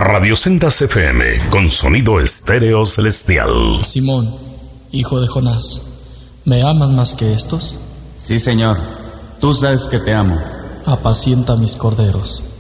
Radio Sendas FM, con sonido estéreo celestial. Simón, hijo de Jonás, ¿me amas más que estos? Sí, Señor, tú sabes que te amo. Apacienta mis corderos.